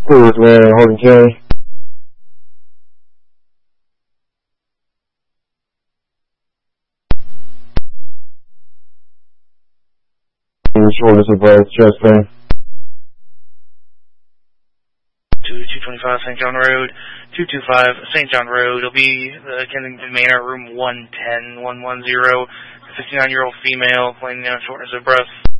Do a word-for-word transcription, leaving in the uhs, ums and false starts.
Clear with man, Hardin County. Shortness of breath, chest pain. two two twenty-five Saint John Road, two two five Saint John Road. It'll be the Kensington Manor, room one ten, one one zero. fifty-nine-year-old female, complaining of shortness of breath.